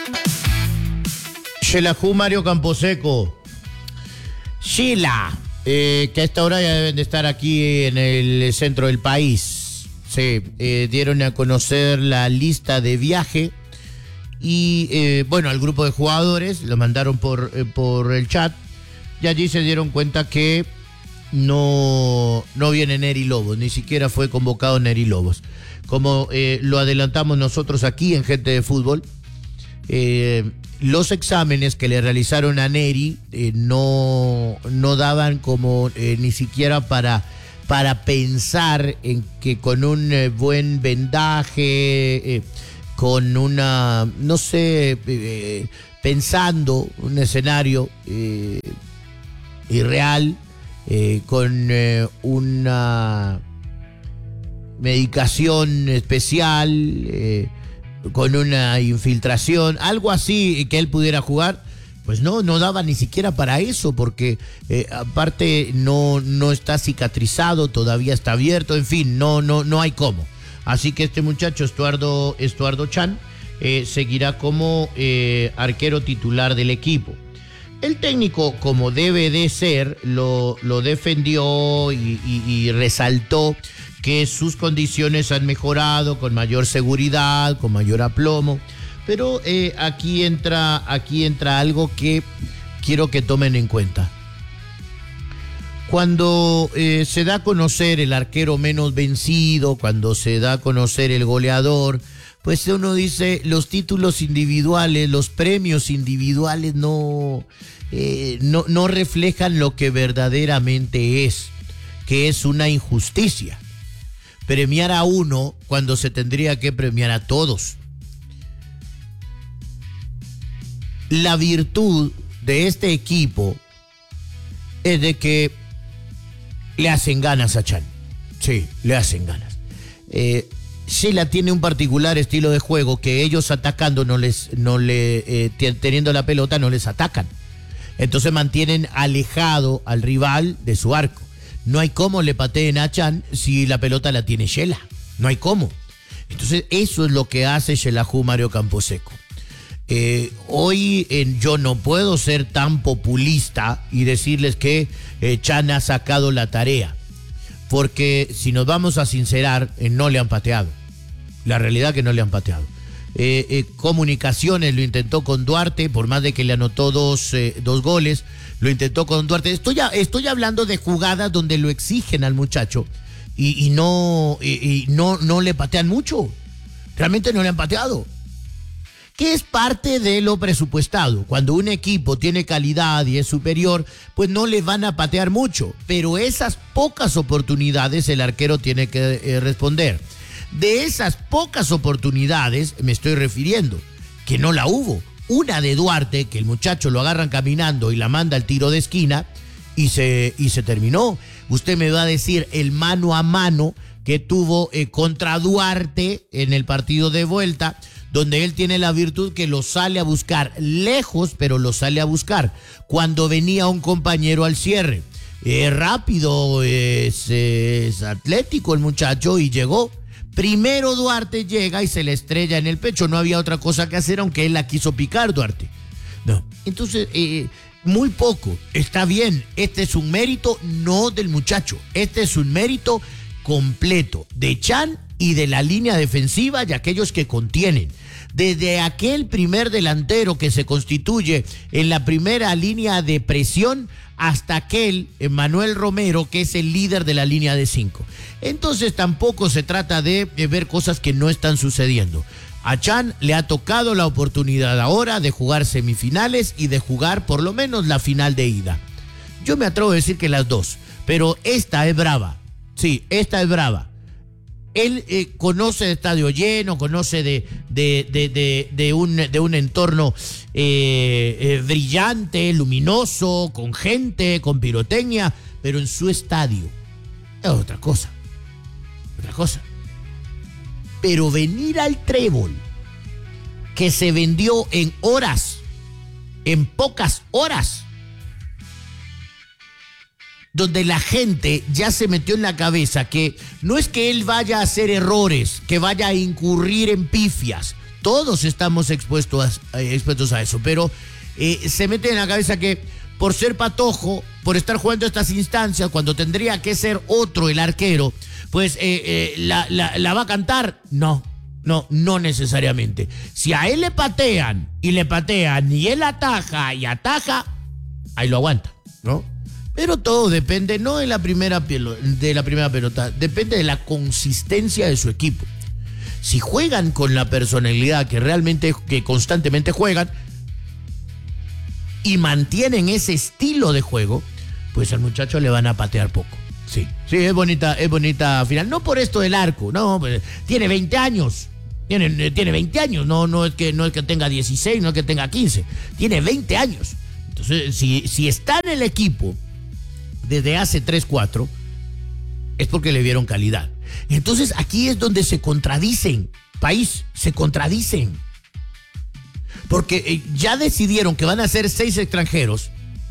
Xelajú Mario Camposeco. Sheila, que a esta hora ya deben de estar aquí en el centro del país. Sí, dieron a conocer la lista de viaje y, bueno, al grupo de jugadores lo mandaron por el chat y allí se dieron cuenta que no viene Neri Lobos, ni siquiera fue convocado Neri Lobos. Como lo adelantamos nosotros aquí en Gente de Fútbol, los exámenes que le realizaron a Neri no daban como ni siquiera para pensar en que con un buen vendaje, con una, no sé, pensando un escenario irreal, con una medicación especial, con una infiltración, algo así que él pudiera jugar, pues no daba ni siquiera para eso, porque aparte no está cicatrizado, todavía está abierto, en fin, no hay cómo. Así que este muchacho, Estuardo Chan, seguirá como arquero titular del equipo. El técnico, como debe de ser, lo defendió y resaltó que sus condiciones han mejorado con mayor seguridad, con mayor aplomo, pero aquí entra algo que quiero que tomen en cuenta. Cuando se da a conocer el arquero menos vencido, cuando se da a conocer el goleador, pues uno dice, los títulos individuales, los premios individuales no reflejan lo que verdaderamente es, que es una injusticia. Premiar a uno cuando se tendría que premiar a todos. La virtud de este equipo es de que le hacen ganas a Chan. Sí, le hacen ganas. Sheila tiene un particular estilo de juego que ellos atacando teniendo la pelota no les atacan. Entonces mantienen alejado al rival de su arco. No hay cómo le pateen a Chan si la pelota la tiene Sheila. No hay cómo. Entonces eso es lo que hace Xelajú Mario Camposeco. Hoy yo no puedo ser tan populista y decirles que Chan ha sacado la tarea. Porque si nos vamos a sincerar, no le han pateado. La realidad que no le han pateado. Comunicaciones lo intentó con Duarte, por más de que le anotó dos goles, lo intentó con Duarte. Estoy hablando de jugadas donde lo exigen al muchacho y no le patean mucho. Realmente no le han pateado. Que es parte de lo presupuestado. Cuando un equipo tiene calidad y es superior, pues no le van a patear mucho. Pero esas pocas oportunidades el arquero tiene que responder. De esas pocas oportunidades me estoy refiriendo, que no la hubo. Una de Duarte, que el muchacho lo agarran caminando y la manda al tiro de esquina y se terminó. Usted me va a decir el mano a mano que tuvo contra Duarte en el partido de vuelta, donde él tiene la virtud que lo sale a buscar lejos, pero lo sale a buscar cuando venía un compañero al cierre. Rápido, es atlético el muchacho y llegó. Primero Duarte llega y se le estrella en el pecho. No había otra cosa que hacer, aunque él la quiso picar, Duarte. No. Entonces, muy poco. Está bien. Este es un mérito no del muchacho. Este es un mérito completo de Chan y de la línea defensiva y aquellos que contienen. Desde aquel primer delantero que se constituye en la primera línea de presión hasta aquel Manuel Romero, que es el líder de la línea de 5. Entonces tampoco se trata de ver cosas que no están sucediendo. A Chan le ha tocado la oportunidad ahora de jugar semifinales y de jugar por lo menos la final de ida. Yo me atrevo a decir que las dos, pero esta es brava. Sí, esta es brava. Él conoce de estadio lleno, conoce de un entorno brillante, luminoso, con gente, con pirotecnia, pero en su estadio es otra cosa. Otra cosa. Pero venir al Trébol, que se vendió en horas, en pocas horas, donde la gente ya se metió en la cabeza que no es que él vaya a hacer errores, que vaya a incurrir en pifias. todos estamos expuestos a eso, pero se mete en la cabeza que por ser patojo, por estar jugando estas instancias, cuando tendría que ser otro el arquero, pues la va a cantar. No necesariamente. Si a él le patean y él ataja y ataja, ahí lo aguanta, ¿no? Pero todo depende, no de la primera pelota, depende de la consistencia de su equipo. Si juegan con la personalidad que constantemente juegan y mantienen ese estilo de juego, pues al muchacho le van a patear poco. Sí, es bonita final. No por esto del arco, no, tiene 20 años. Tiene 20 años, no es que tenga 16, no es que tenga 15, tiene 20 años. Entonces, si está en el equipo desde hace 3, 4, es porque le vieron calidad. Entonces, aquí es donde se contradicen, se contradicen. Porque ya decidieron que van a ser 6 extranjeros.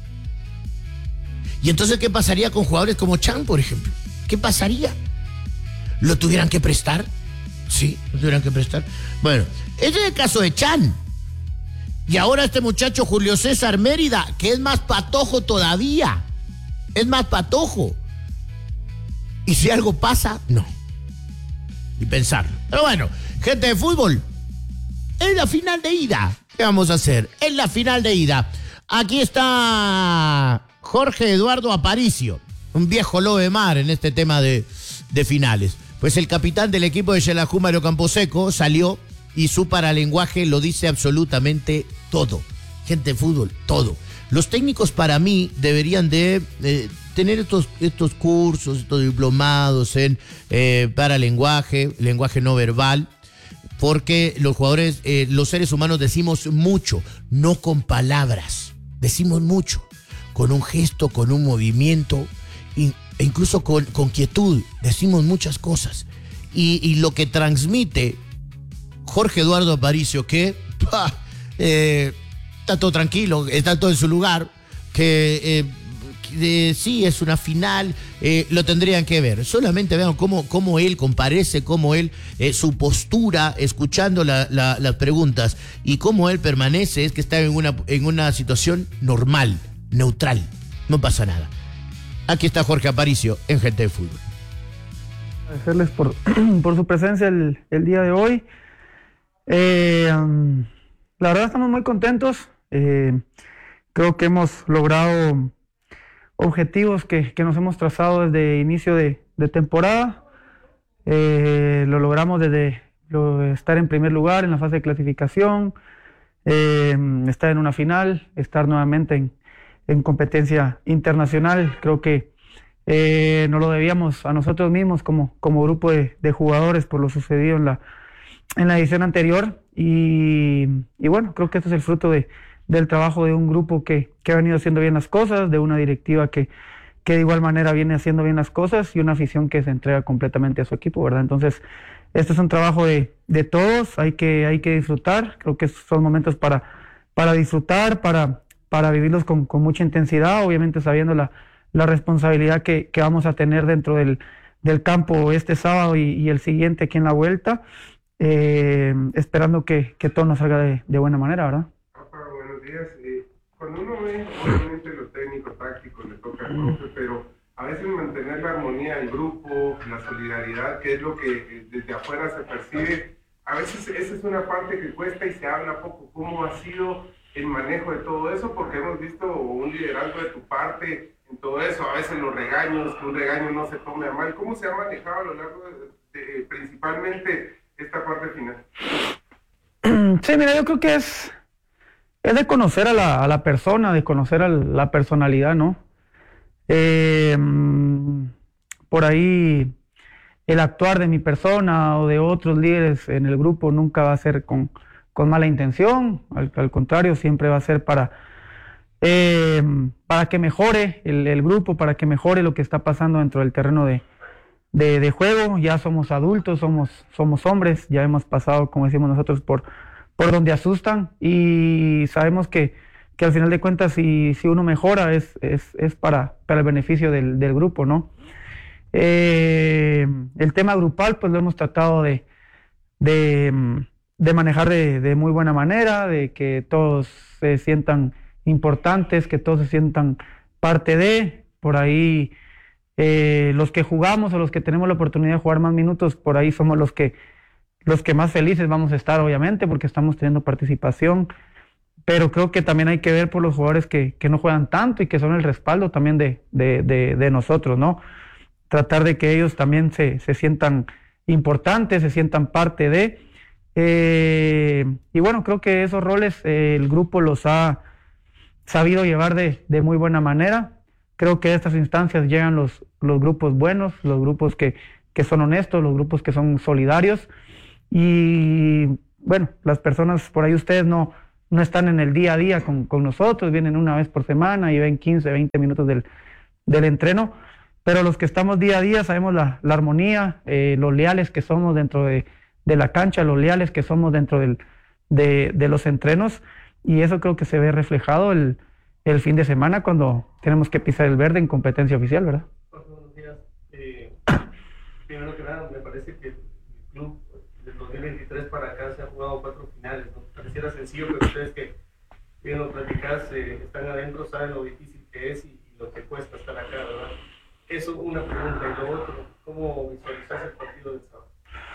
Y entonces, ¿qué pasaría con jugadores como Chan, por ejemplo? ¿Qué pasaría? ¿Lo tuvieran que prestar? Sí, lo tuvieran que prestar. Bueno, ese es el caso de Chan. Y ahora este muchacho Julio César Mérida, que es más patojo todavía. Es más patojo. Y si algo pasa, no. Y pensarlo. Pero bueno, gente de fútbol, es la final de ida. ¿Qué vamos a hacer? Es la final de ida. Aquí está Jorge Eduardo Aparicio, un viejo lobo de mar en este tema de finales. Pues el capitán del equipo de Xelajú, Mario Camposeco, salió y su paralenguaje lo dice absolutamente todo. Gente de fútbol, todo. Los técnicos para mí deberían de tener estos cursos, estos diplomados en paralenguaje, lenguaje no verbal, porque los jugadores, los seres humanos decimos mucho, no con palabras, decimos mucho, con un gesto, con un movimiento, e incluso con quietud, decimos muchas cosas. Y lo que transmite Jorge Eduardo Aparicio, que está todo tranquilo, está todo en su lugar, que sí, es una final, lo tendrían que ver. Solamente vean cómo él comparece, cómo él, su postura, escuchando las preguntas, y cómo él permanece, es que está en una situación normal, neutral, no pasa nada. Aquí está Jorge Aparicio en Gente de Fútbol. Agradecerles por su presencia el día de hoy. La verdad estamos muy contentos. Creo que hemos logrado objetivos que nos hemos trazado desde inicio de temporada. Lo logramos desde estar en primer lugar en la fase de clasificación, estar en una final, estar nuevamente en competencia internacional. Creo que nos lo debíamos a nosotros mismos como grupo de jugadores por lo sucedido en la edición anterior, y bueno, creo que este es el fruto del trabajo de un grupo que ha venido haciendo bien las cosas, de una directiva que de igual manera viene haciendo bien las cosas, y una afición que se entrega completamente a su equipo, ¿verdad? Entonces, este es un trabajo de todos, hay que disfrutar. Creo que son momentos para disfrutar, para vivirlos con mucha intensidad, obviamente sabiendo la responsabilidad que vamos a tener dentro del campo este sábado y el siguiente aquí en la vuelta, esperando que todo nos salga de buena manera, ¿verdad? Rafa, buenos días. Cuando uno ve, obviamente lo técnico, táctico, le toca al profe, pero a veces mantener la armonía del grupo, la solidaridad, que es lo que desde afuera se percibe, a veces esa es una parte que cuesta y se habla poco. ¿Cómo ha sido el manejo de todo eso? Porque hemos visto un liderazgo de tu parte en todo eso, a veces los regaños, que un regaño no se tome a mal. ¿Cómo se ha manejado a lo largo de principalmente esta parte final? Sí, mira, yo creo que es de conocer a la persona, de conocer a la personalidad, ¿no? Por ahí el actuar de mi persona o de otros líderes en el grupo nunca va a ser con mala intención, al contrario, siempre va a ser para que mejore el grupo, para que mejore lo que está pasando dentro del terreno de juego. Ya somos adultos, somos hombres, ya hemos pasado, como decimos nosotros, por donde asustan, y sabemos que al final de cuentas, si uno mejora, es para el beneficio del grupo, ¿no? El tema grupal, pues lo hemos tratado de de manejar de muy buena manera, de que todos se sientan importantes, que todos se sientan parte de, por ahí los que jugamos o los que tenemos la oportunidad de jugar más minutos, por ahí somos los que más felices vamos a estar, obviamente, porque estamos teniendo participación, pero creo que también hay que ver por los jugadores que no juegan tanto y que son el respaldo también de nosotros, ¿no? Tratar de que ellos también se sientan importantes, se sientan parte de... y bueno, creo que esos roles el grupo los ha sabido llevar de muy buena manera. Creo que a estas instancias llegan los grupos buenos, los grupos que son honestos, los grupos que son solidarios. Y bueno, las personas por ahí, ustedes no están en el día a día con nosotros, vienen una vez por semana y ven 15, 20 minutos del entreno, pero los que estamos día a día sabemos la armonía, los leales que somos dentro de la cancha, los leales que somos dentro de los entrenos, y eso creo que se ve reflejado el fin de semana cuando tenemos que pisar el verde en competencia oficial, ¿verdad? Buenos días. Primero que nada, me parece que el club del 2023 para acá se ha jugado 4 finales, ¿no? Pareciera sencillo, pero ustedes que bien lo platicás, están adentro, saben lo difícil que es y lo que cuesta estar acá, ¿verdad? Eso, una pregunta. Y lo otro, ¿cómo visualizás el partido del sábado?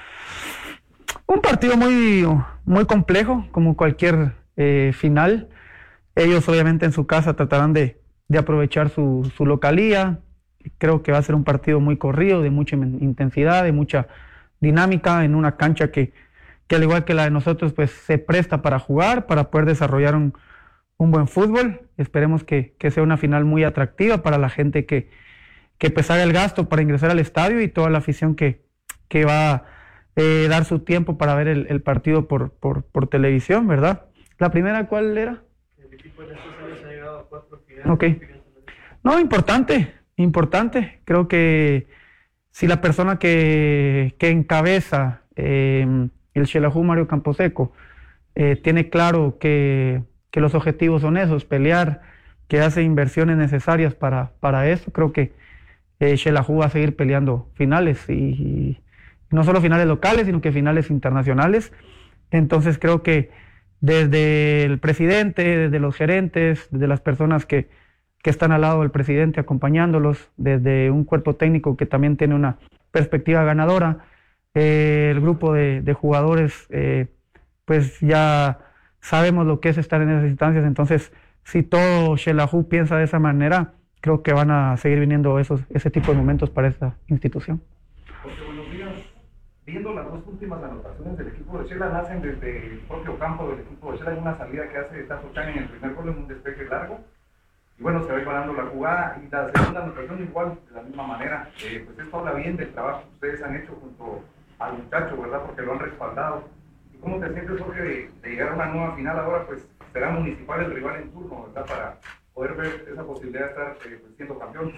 Un partido muy, muy complejo, como cualquier final. Ellos obviamente en su casa tratarán de aprovechar su localía. Creo que va a ser un partido muy corrido, de mucha intensidad, de mucha dinámica, en una cancha que al igual que la de nosotros, pues se presta para jugar, para poder desarrollar un buen fútbol. Esperemos que sea una final muy atractiva para la gente que pues haga el gasto para ingresar al estadio y toda la afición que va a dar su tiempo para ver el partido por televisión, ¿verdad? ¿La primera cuál era? El equipo en estos años ha llegado a 4 finales. Ok. No, importante. Creo que si la persona que encabeza el Xelajú, Mario Camposeco, tiene claro que los objetivos son esos, pelear, que hace inversiones necesarias para eso, creo que Xelajú va a seguir peleando finales, y no solo finales locales, sino que finales internacionales. Entonces creo que desde el presidente, desde los gerentes, desde las personas que están al lado del presidente acompañándolos, desde un cuerpo técnico que también tiene una perspectiva ganadora, el grupo de jugadores, pues ya sabemos lo que es estar en esas instancias. Entonces, si todo Xelajú piensa de esa manera, creo que van a seguir viniendo ese tipo de momentos para esta institución. José, buenos días. Viendo las 2 últimas anotaciones del equipo de Xela, nacen desde el propio campo del equipo de Xela, en una salida que hace Tato Chan en el primer gol en un despeje largo. Y bueno, se va ganando la jugada, y la segunda anotación igual, de la misma manera. Pues esto habla bien del trabajo que ustedes han hecho junto al muchacho, ¿verdad? Porque lo han respaldado. ¿Y cómo te sientes, Jorge, de llegar a una nueva final ahora? Pues será Municipal el rival en turno, ¿verdad? Para poder ver esa posibilidad de estar pues, siendo campeón.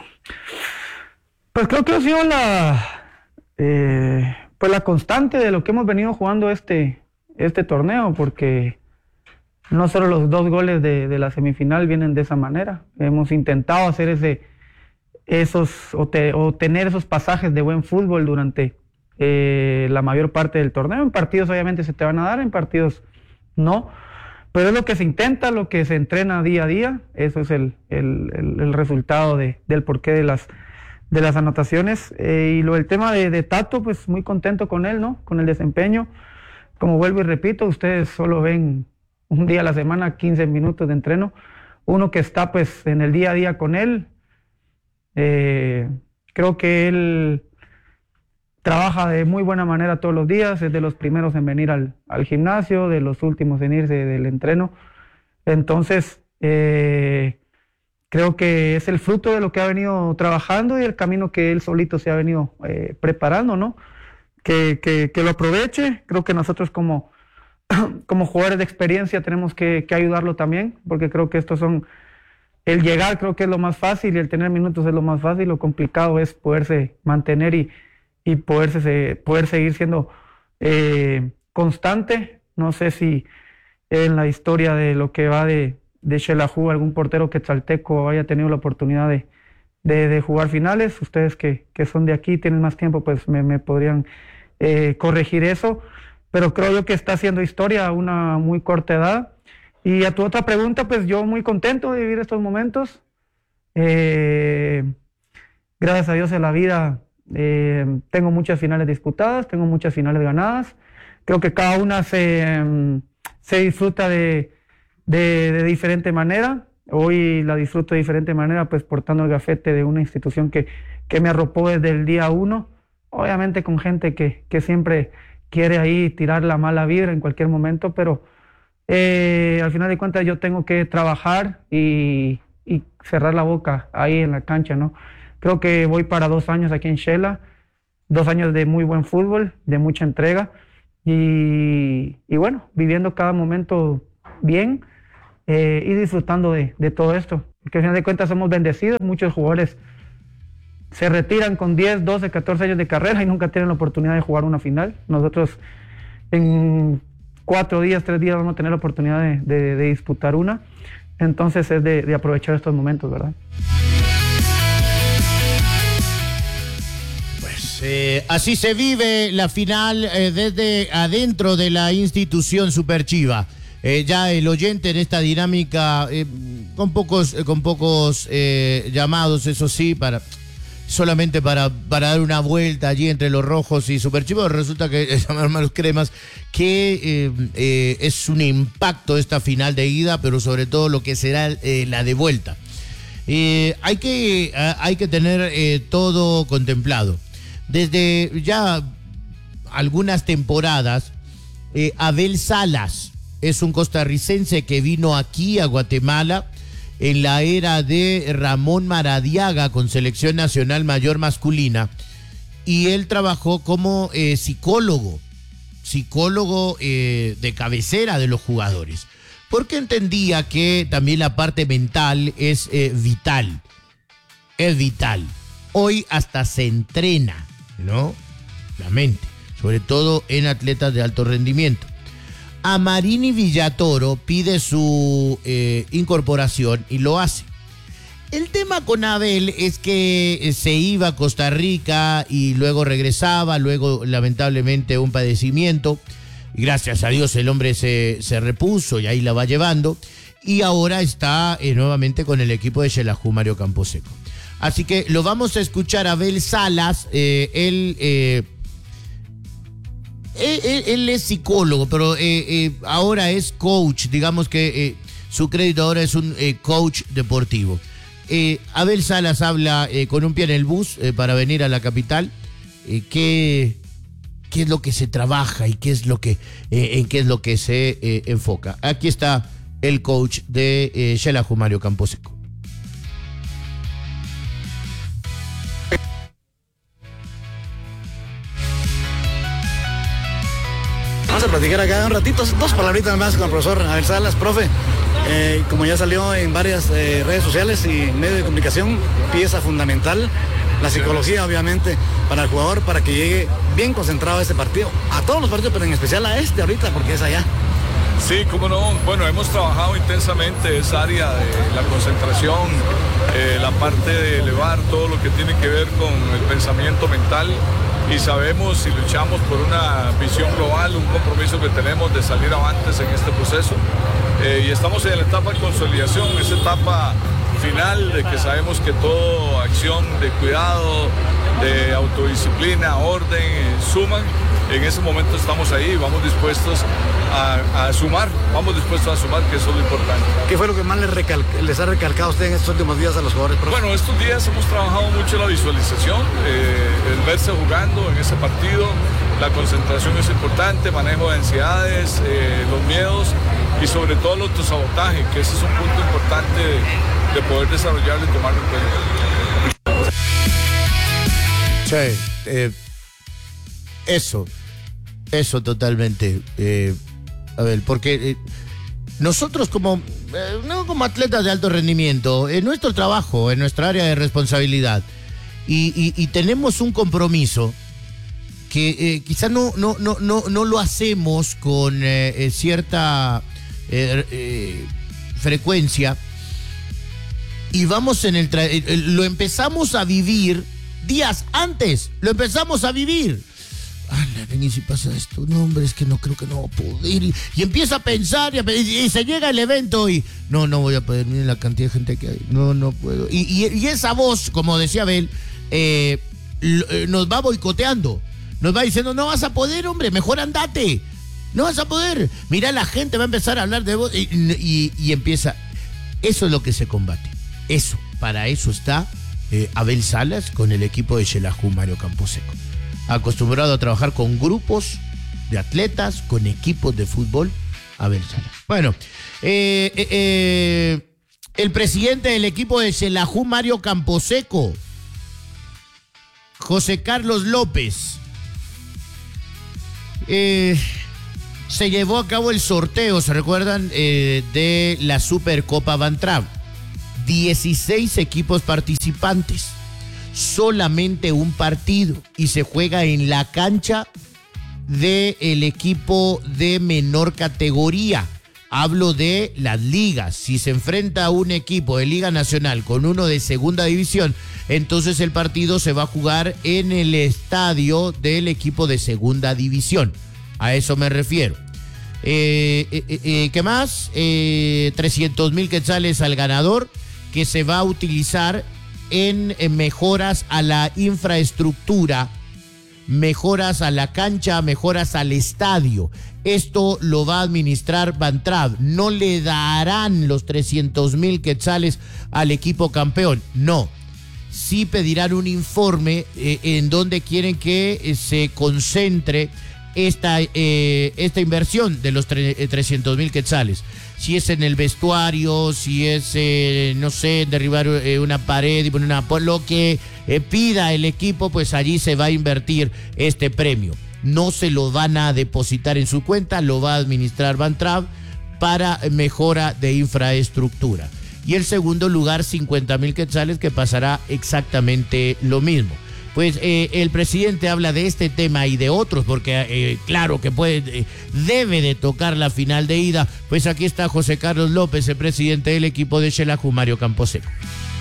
Pues creo que ha sido la constante de lo que hemos venido jugando este torneo, porque no solo los 2 goles de la semifinal vienen de esa manera. Hemos intentado hacer tener esos pasajes de buen fútbol durante la mayor parte del torneo. En partidos obviamente se te van a dar, en partidos no, pero es lo que se intenta, lo que se entrena día a día. Eso es el resultado del porqué de las anotaciones. Y el tema de Tato, pues muy contento con él, ¿no? Con el desempeño. Como vuelvo y repito, ustedes solo ven un día a la semana 15 minutos de entreno. Uno que está pues en el día a día con él, creo que él trabaja de muy buena manera todos los días, es de los primeros en venir al gimnasio, de los últimos en irse del entreno. Entonces, creo que es el fruto de lo que ha venido trabajando y el camino que él solito se ha venido preparando, ¿no? Que lo aproveche. Creo que nosotros como jugadores de experiencia tenemos que ayudarlo también, porque creo que el llegar creo que es lo más fácil y el tener minutos es lo más fácil. Lo complicado es poderse mantener y poder seguir siendo constante. No sé si en la historia de lo que va de Xelajú algún portero quetzalteco haya tenido la oportunidad de jugar finales. Ustedes que son de aquí, tienen más tiempo, pues me podrían corregir eso. pero creo yo que está haciendo historia a una muy corta edad. Y a tu otra pregunta, pues yo muy contento de vivir estos momentos. Gracias a Dios en la vida tengo muchas finales disputadas, tengo muchas finales ganadas. Creo que cada una se disfruta de diferente manera. Hoy la disfruto de diferente manera, pues portando el gafete de una institución que me arropó desde el día 1. Obviamente con gente que siempre quiere ahí tirar la mala vibra en cualquier momento, pero al final de cuentas yo tengo que trabajar y cerrar la boca ahí en la cancha, ¿no? Creo que voy para 2 años aquí en Shela, 2 años de muy buen fútbol, de mucha entrega y bueno, viviendo cada momento bien y disfrutando de todo esto. Porque al final de cuentas somos bendecidos, muchos jugadores se retiran con 10, 12, 14 años de carrera y nunca tienen la oportunidad de jugar una final. Nosotros en 4 días, 3 días vamos a tener la oportunidad de disputar una. Entonces es de aprovechar estos momentos, ¿verdad? Pues así se vive la final desde adentro de la institución Superchiva. Ya el oyente en esta dinámica, con pocos llamados, eso sí, solamente para dar una vuelta allí entre los rojos y Superchiva. Resulta que llamaron a los cremas, que es un impacto esta final de ida, pero sobre todo lo que será la de vuelta. Hay que tener todo contemplado. Desde ya algunas temporadas, Abel Salas es un costarricense que vino aquí a Guatemala en la era de Ramón Maradiaga con Selección Nacional Mayor Masculina, y él trabajó como psicólogo de cabecera de los jugadores, porque entendía que también la parte mental es vital. Hoy hasta se entrena, ¿no? La mente, sobre todo en atletas de alto rendimiento. Amarini Villatoro pide su incorporación y lo hace. El tema con Abel es que se iba a Costa Rica y luego regresaba, luego lamentablemente un padecimiento. Y gracias a Dios el hombre se repuso y ahí la va llevando. Y ahora está nuevamente con el equipo de Xelajú Mario Camposeco. Así que lo vamos a escuchar a Abel Salas. Él es psicólogo, pero ahora es coach. Digamos que su crédito ahora es un coach deportivo. Abel Salas habla con un pie en el bus para venir a la capital. ¿Qué es lo que se trabaja y en qué es lo que se enfoca? Aquí está el coach de Xelajú Mario Camposeco. Vamos a platicar acá un ratito, 2 palabritas más con el profesor Abel Salas. Profe, como ya salió en varias redes sociales y medios de comunicación, pieza fundamental, la psicología obviamente para el jugador, para que llegue bien concentrado a este partido, a todos los partidos, pero en especial a este ahorita, porque es allá. Sí, cómo no. Bueno, hemos trabajado intensamente esa área de la concentración, la parte de elevar todo lo que tiene que ver con el pensamiento mental, y sabemos y luchamos por una visión global, un compromiso que tenemos de salir avantes en este proceso. Y estamos en la etapa de consolidación, esa etapa final de que sabemos que toda acción de cuidado, de autodisciplina, orden, suman. En ese momento estamos ahí, vamos dispuestos a sumar, que eso es lo importante. ¿Qué fue lo que más les ha recalcado a usted en estos últimos días a los jugadores, profe? Bueno, estos días hemos trabajado mucho la visualización, el verse jugando en ese partido, la concentración es importante, manejo de ansiedades, los miedos y sobre todo el autosabotaje, que ese es un punto importante de poder desarrollarlo y tomarlo en cuenta. Sí, eso totalmente, a ver, porque nosotros como atletas de alto rendimiento, en nuestro trabajo, en nuestra área de responsabilidad, y tenemos un compromiso que quizás no lo hacemos con cierta frecuencia, y vamos lo empezamos a vivir días antes, lo empezamos a vivir. y si pasa esto, no, hombre, es que no creo que no va a poder. Y empieza a pensar y se llega el evento y no voy a poder, miren la cantidad de gente que hay, no puedo. Y esa voz, como decía Abel, nos va boicoteando, nos va diciendo, no vas a poder, hombre, mejor andate, no vas a poder. Mira, la gente va a empezar a hablar de vos y empieza. Eso es lo que se combate. Eso, para eso está Abel Salas con el equipo de Xelajú Mario Camposeco. Acostumbrado a trabajar con grupos de atletas, con equipos de fútbol, Abel Salas. Bueno, el presidente del equipo de Xelajú Mario Camposeco, José Carlos López, se llevó a cabo el sorteo, ¿se recuerdan? De la Supercopa Bantrav. 16 equipos participantes, solamente un partido y se juega en la cancha del equipo de menor categoría. Hablo de las ligas. Si se enfrenta a un equipo de Liga Nacional con uno de segunda división, entonces el partido se va a jugar en el estadio del equipo de segunda división. A eso me refiero. ¿Qué más? 300,000 quetzales al ganador, que se va a utilizar en mejoras a la infraestructura, mejoras a la cancha, mejoras al estadio. Esto lo va a administrar Bantrav. No le darán los 300,000 quetzales al equipo campeón, no. Sí pedirán un informe en donde quieren que se concentre esta inversión de los 300,000 quetzales. Si es en el vestuario, si es, no sé, derribar una pared y poner lo que pida el equipo, pues allí se va a invertir este premio. No se lo van a depositar en su cuenta, lo va a administrar Bantrav para mejora de infraestructura. Y el segundo lugar, 50,000 quetzales, que pasará exactamente lo mismo. Pues el presidente habla de este tema y de otros, porque claro que debe de tocar la final de ida. Pues aquí está José Carlos López, el presidente del equipo de Xelajú Mario Camposeco.